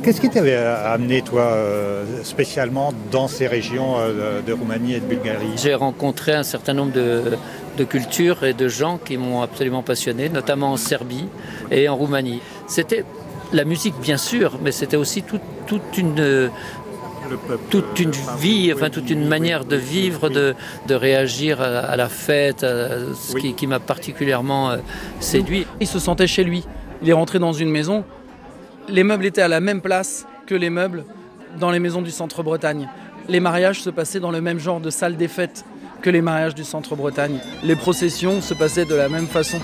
Qu'est-ce qui t'avait amené, toi, spécialement dans ces régions de Roumanie et de Bulgarie ? J'ai rencontré un certain nombre de cultures et de gens qui m'ont absolument passionné, notamment en Serbie et en Roumanie. C'était la musique, bien sûr, mais c'était aussi toute une vie, enfin toute une manière de vivre, de réagir à la fête, ce qui m'a particulièrement séduit. Il se sentait chez lui. Il est rentré dans une maison. Les meubles étaient à la même place que les meubles dans les maisons du Centre-Bretagne. Les mariages se passaient dans le même genre de salle des fêtes que les mariages du Centre-Bretagne. Les processions se passaient de la même façon.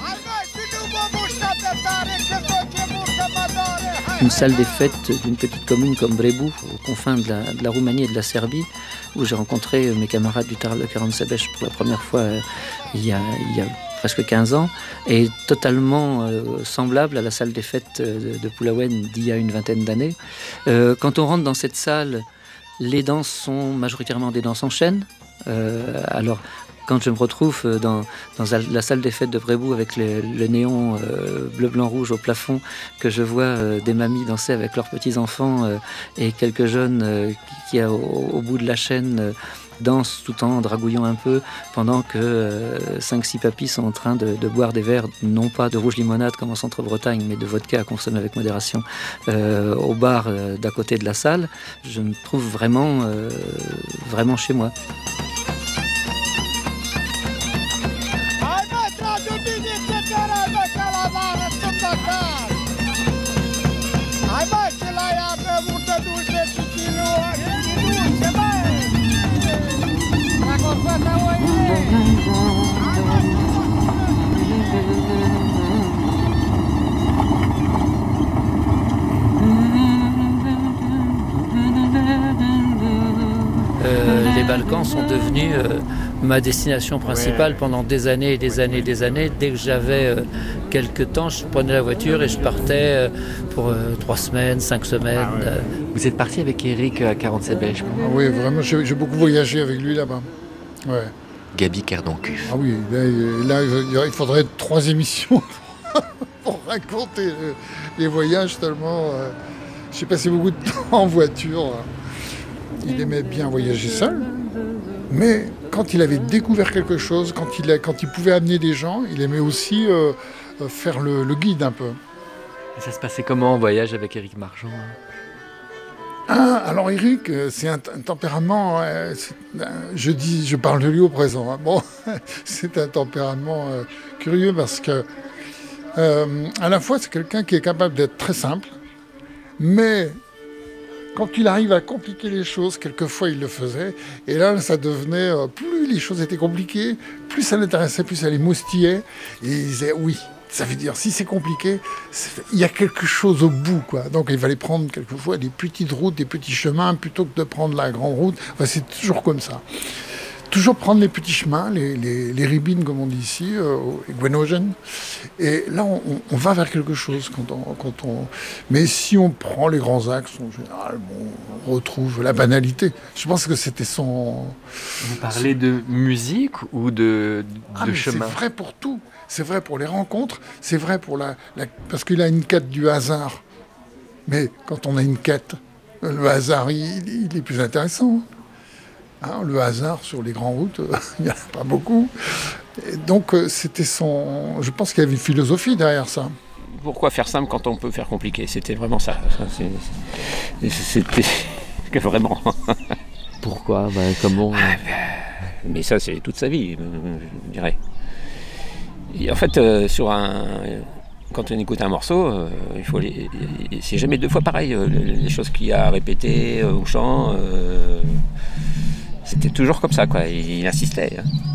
Une salle des fêtes d'une petite commune comme Brebu, aux confins de la Roumanie et de la Serbie, où j'ai rencontré mes camarades du Tarle Karansebes pour la première fois il y a presque 15 ans, est totalement semblable à la salle des fêtes de Pulawen d'il y a une vingtaine d'années. Quand on rentre dans cette salle, les danses sont majoritairement des danses en chaîne. Alors, quand je me retrouve dans la salle des fêtes de Brebu avec le néon bleu, blanc, rouge au plafond, que je vois des mamies danser avec leurs petits-enfants et quelques jeunes qui au bout de la chaîne dansent tout en dragouillant un peu, pendant que 5-6 papis sont en train de boire des verres, non pas de rouge limonade comme en Centre-Bretagne, mais de vodka à consommer avec modération au bar d'à côté de la salle. Je me trouve vraiment chez moi. Les Balkans sont devenus ma destination principale pendant des années et des années et des années. Dès que j'avais quelques temps, je prenais la voiture et je partais pour 3 semaines, 5 semaines. Vous êtes parti avec Eric à Karansebes, je crois. Oui, vraiment, j'ai beaucoup voyagé avec lui là-bas. Ouais. Gabi Cardoncuf. Ah oui, là il faudrait 3 émissions pour raconter les voyages tellement... j'ai passé beaucoup de temps en voiture. Il aimait bien voyager seul, mais quand il avait découvert quelque chose, quand il pouvait amener des gens, il aimait aussi faire le guide un peu. Et ça se passait comment en voyage avec Éric Marchand ? Alors Éric, c'est un tempérament, je parle de lui au présent, hein. Bon, c'est un tempérament curieux parce que à la fois c'est quelqu'un qui est capable d'être très simple, mais quand il arrive à compliquer les choses, quelquefois il le faisait, et là ça devenait, plus les choses étaient compliquées, plus ça l'intéressait, plus ça l'émoustillait, et il disait oui. Ça veut dire, si c'est compliqué, il y a quelque chose au bout, quoi. Donc il fallait prendre quelquefois des petites routes, des petits chemins, plutôt que de prendre la grande route. Enfin, c'est toujours comme ça. Toujours prendre les petits chemins, les ribines, comme on dit ici, les Gwenogen. Et là, on va vers quelque chose. Mais si on prend les grands axes, en général, on retrouve la banalité. Je pense que c'était son... Vous parlez de musique ou de chemin ? C'est vrai pour tout. C'est vrai pour les rencontres, c'est vrai pour parce qu'il a une quête du hasard. Mais quand on a une quête, le hasard, il est plus intéressant. Hein, le hasard sur les grandes routes, il n'y en a pas beaucoup. Et donc, c'était son... Je pense qu'il y avait une philosophie derrière ça. Pourquoi faire simple quand on peut faire compliqué ? C'était vraiment ça. C'était vraiment... Pourquoi ? Comment ? Mais ça, c'est toute sa vie, je dirais. Et en fait, quand on écoute un morceau, c'est jamais 2 fois pareil. Les choses qu'il y a à répéter au chant, c'était toujours comme ça, quoi. Il insistait. Hein.